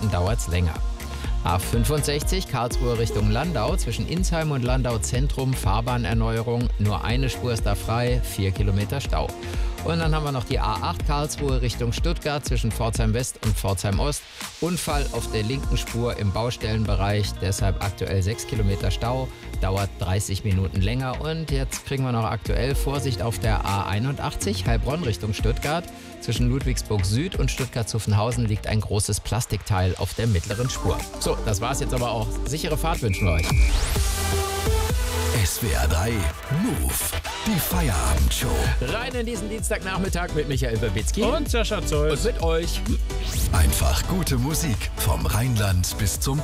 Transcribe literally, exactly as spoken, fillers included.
Minuten dauert's länger. A fünfundsechzig Karlsruhe Richtung Landau, zwischen Insheim und Landau Zentrum, Fahrbahnerneuerung, nur eine Spur ist da frei, vier Kilometer Stau. Und dann haben wir noch die A acht Karlsruhe Richtung Stuttgart, zwischen Pforzheim West und Pforzheim Ost. Unfall auf der linken Spur im Baustellenbereich, deshalb aktuell sechs Kilometer Stau, dauert dreißig Minuten länger. Und jetzt kriegen wir noch aktuell Vorsicht auf der A einundachtzig Heilbronn Richtung Stuttgart. Zwischen Ludwigsburg Süd und Stuttgart-Zuffenhausen liegt ein großes Plastikteil auf der mittleren Spur. So, das war's jetzt aber auch. Sichere Fahrt wünschen wir euch. S W R drei Move, die Feierabendshow. Rein in diesen Dienstagnachmittag mit Michael Babitzky Und Sascha Zoll. und mit euch. Einfach gute Musik vom Rheinland bis zum